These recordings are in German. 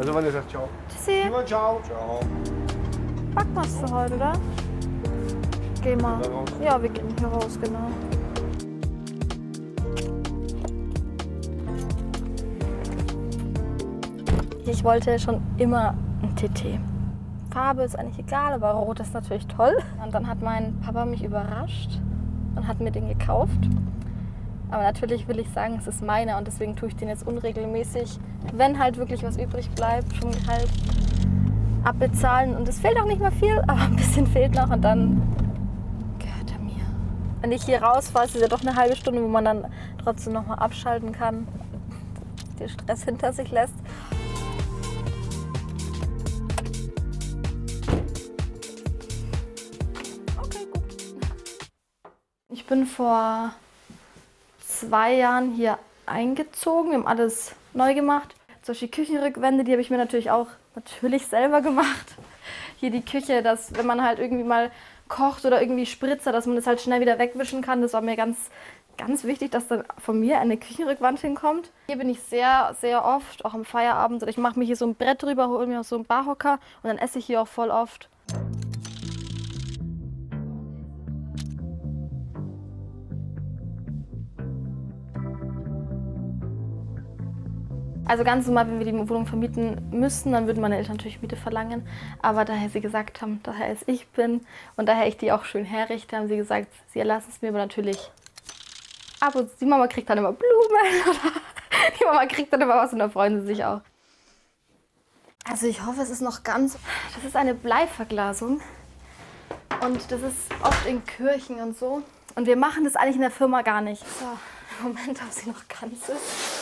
Also Vanessa, ciao. Tschüssi. Simon, ciao. Ciao. Backmachst du heute, oder? Geh mal. Ja, wir gehen hier raus, genau. Ich wollte schon immer ein TT. Farbe ist eigentlich egal, aber rot ist natürlich toll. Und dann hat mein Papa mich überrascht und hat mir den gekauft. Aber natürlich will ich sagen, es ist meiner und deswegen tue ich den jetzt unregelmäßig, wenn halt wirklich was übrig bleibt, vom Gehalt abbezahlen. Und es fehlt auch nicht mehr viel, aber ein bisschen fehlt noch und dann gehört er mir. Wenn ich hier rausfahre, ist es ja doch eine halbe Stunde, wo man dann trotzdem noch mal abschalten kann, den Stress hinter sich lässt. Okay, gut. Ich bin vor 2 Jahren hier eingezogen. Wir haben alles neu gemacht. Solche Küchenrückwände, die habe ich mir natürlich auch selber gemacht. Hier die Küche, dass wenn man halt irgendwie mal kocht oder irgendwie spritzt, dass man das halt schnell wieder wegwischen kann. Das war mir ganz wichtig, dass dann von mir eine Küchenrückwand hinkommt. Hier bin ich sehr, sehr oft, auch am Feierabend. Oder ich mache mir hier so ein Brett drüber, hole mir auch so einen Barhocker und dann esse ich hier auch voll oft. Also ganz normal, wenn wir die Wohnung vermieten müssen, dann würden meine Eltern natürlich Miete verlangen. Aber daher sie gesagt haben, daher es ich bin und daher ich die auch schön herrichte, haben sie gesagt, sie erlassen es mir aber natürlich ab und die Mama kriegt dann immer Blumen oder die Mama kriegt dann immer was und da freuen sie sich auch. Also ich hoffe, es ist noch ganz... Das ist eine Bleiverglasung und das ist oft in Kirchen und so. Und wir machen das eigentlich in der Firma gar nicht. So, im Moment, ob sie noch ganz ist.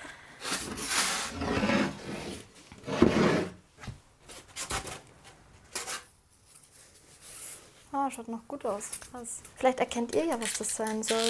Ah, schaut noch gut aus. Krass. Vielleicht erkennt ihr ja, was das sein soll.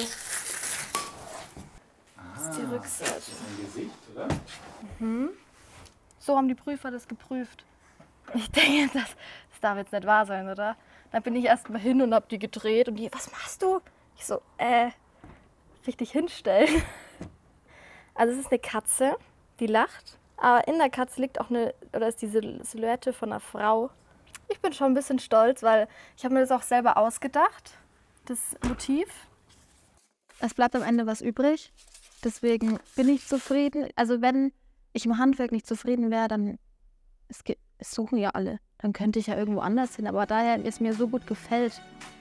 Das ist die Rückseite. Das ist ein Gesicht, oder? Mhm. So haben die Prüfer das geprüft. Ich denke, das darf jetzt nicht wahr sein, oder? Dann bin ich erst mal hin und hab die gedreht und die, was machst du? Ich so, richtig hinstellen. Also es ist eine Katze, die lacht. Aber in der Katze liegt auch ist diese Silhouette von einer Frau. Ich bin schon ein bisschen stolz, weil ich habe mir das auch selber ausgedacht, das Motiv. Es bleibt am Ende was übrig, deswegen bin ich zufrieden. Also wenn ich im Handwerk nicht zufrieden wäre, dann, es suchen ja alle, dann könnte ich ja irgendwo anders hin. Aber daher es mir so gut gefällt.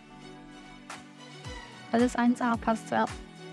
Alles 1A passt, ja.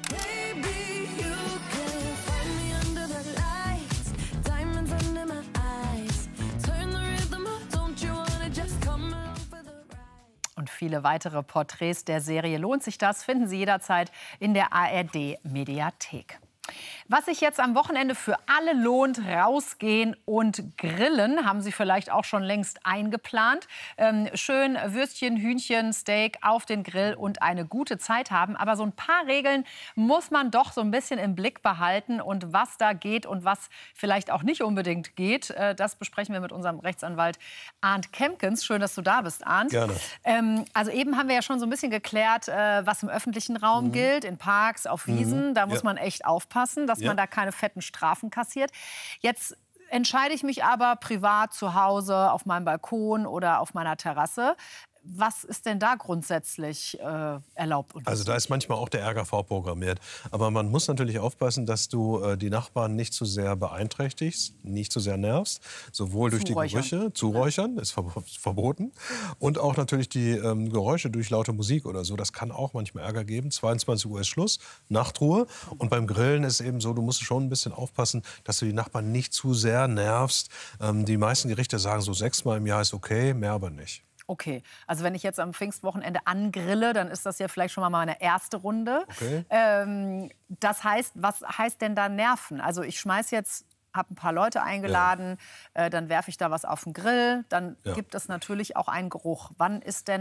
Und viele weitere Porträts der Serie Lohnt sich das finden Sie jederzeit in der ARD-Mediathek. Was sich jetzt am Wochenende für alle lohnt, rausgehen und grillen, haben Sie vielleicht auch schon längst eingeplant. Schön Würstchen, Hühnchen, Steak auf den Grill und eine gute Zeit haben. Aber so ein paar Regeln muss man doch so ein bisschen im Blick behalten. Und was da geht und was vielleicht auch nicht unbedingt geht, das besprechen wir mit unserem Rechtsanwalt Arndt Kempkens. Schön, dass du da bist, Arndt. Gerne. Also eben haben wir ja schon so ein bisschen geklärt, was im öffentlichen Raum gilt, in Parks, auf Wiesen. Da muss man echt aufpassen, dass man da keine fetten Strafen kassiert. Jetzt entscheide ich mich aber privat zu Hause, auf meinem Balkon oder auf meiner Terrasse. Was ist denn da grundsätzlich erlaubt? Also da ist manchmal auch der Ärger vorprogrammiert. Aber man muss natürlich aufpassen, dass du die Nachbarn nicht zu sehr beeinträchtigst, nicht zu sehr nervst. Sowohl durch die Gerüche, zuräuchern ist verboten. Und auch natürlich die Geräusche durch laute Musik oder so. Das kann auch manchmal Ärger geben. 22 Uhr ist Schluss, Nachtruhe. Und beim Grillen ist eben so, du musst schon ein bisschen aufpassen, dass du die Nachbarn nicht zu sehr nervst. Die meisten Gerichte sagen so 6-mal im Jahr ist okay, mehr aber nicht. Okay, also wenn ich jetzt am Pfingstwochenende angrille, dann ist das ja vielleicht schon mal meine erste Runde. Okay. Das heißt, was heißt denn da nerven? Also ich schmeiß jetzt, habe ein paar Leute eingeladen, dann werfe ich da was auf den Grill, dann gibt es natürlich auch einen Geruch. Wann ist denn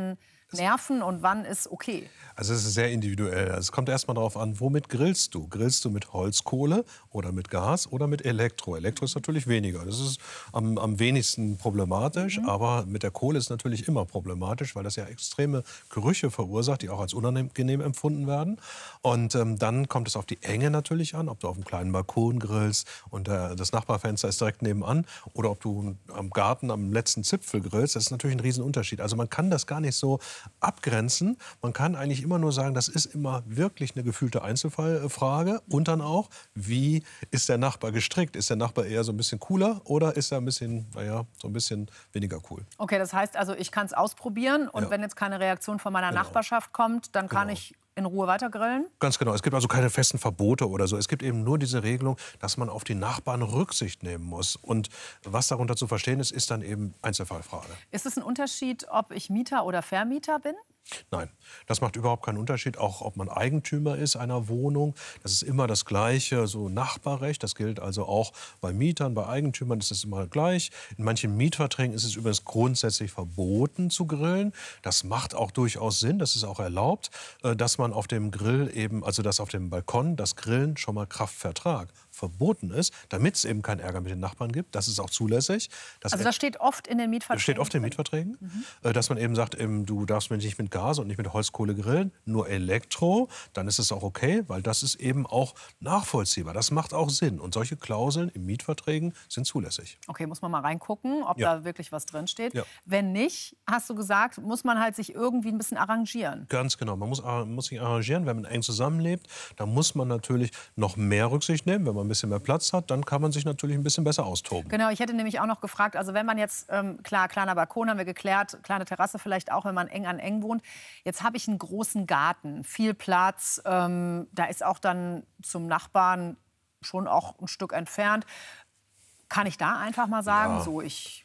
nerven und wann ist okay? Also es ist sehr individuell. Also es kommt erst mal darauf an, womit grillst du? Grillst du mit Holzkohle oder mit Gas oder mit Elektro? Elektro ist natürlich weniger. Das ist am wenigsten problematisch. Aber mit der Kohle ist natürlich immer problematisch, weil das ja extreme Gerüche verursacht, die auch als unangenehm empfunden werden. Und dann kommt es auf die Enge natürlich an, ob du auf einem kleinen Balkon grillst und das Nachbarfenster ist direkt nebenan oder ob du am Garten am letzten Zipfel grillst. Das ist natürlich ein Riesenunterschied. Also man kann das gar nicht so abgrenzen. Man kann eigentlich immer nur sagen, das ist immer wirklich eine gefühlte Einzelfallfrage. Und dann auch, wie ist der Nachbar gestrickt? Ist der Nachbar eher so ein bisschen cooler oder ist er ein bisschen, naja, so ein bisschen weniger cool? Okay, das heißt also, ich kann es ausprobieren und Ja. wenn jetzt keine Reaktion von meiner Nachbarschaft kommt, dann kann ich in Ruhe weiter grillen? Ganz genau. Es gibt also keine festen Verbote oder so. Es gibt eben nur diese Regelung, dass man auf die Nachbarn Rücksicht nehmen muss. Und was darunter zu verstehen ist, ist dann eben Einzelfallfrage. Ist es ein Unterschied, ob ich Mieter oder Vermieter bin? Nein, das macht überhaupt keinen Unterschied, auch ob man Eigentümer ist einer Wohnung. Das ist immer das gleiche, so Nachbarrecht. Das gilt also auch bei Mietern, bei Eigentümern ist es immer gleich. In manchen Mietverträgen ist es übrigens grundsätzlich verboten zu grillen. Das macht auch durchaus Sinn, das ist auch erlaubt, dass man auf dem Grill eben, also dass auf dem Balkon das Grillen schon mal Kraftvertrag verboten ist, damit es eben keinen Ärger mit den Nachbarn gibt. Das ist auch zulässig. Also das steht oft in den Mietverträgen? Das steht oft in Mietverträgen, dass man eben sagt, du darfst nicht mit Gas und nicht mit Holzkohle grillen, nur Elektro, dann ist es auch okay, weil das ist eben auch nachvollziehbar. Das macht auch Sinn. Und solche Klauseln in Mietverträgen sind zulässig. Okay, muss man mal reingucken, ob da wirklich was drinsteht. Ja. Wenn nicht, hast du gesagt, muss man halt sich irgendwie ein bisschen arrangieren. Ganz genau. Man muss sich arrangieren, wenn man eng zusammenlebt. Da muss man natürlich noch mehr Rücksicht nehmen. Wenn man ein bisschen mehr Platz hat, dann kann man sich natürlich ein bisschen besser austoben. Genau, ich hätte nämlich auch noch gefragt, also wenn man jetzt, klar, kleiner Balkon haben wir geklärt, kleine Terrasse vielleicht auch, wenn man eng an eng wohnt. Jetzt habe ich einen großen Garten, viel Platz, da ist auch dann zum Nachbarn schon auch ein Stück entfernt. Kann ich da einfach mal sagen, so ich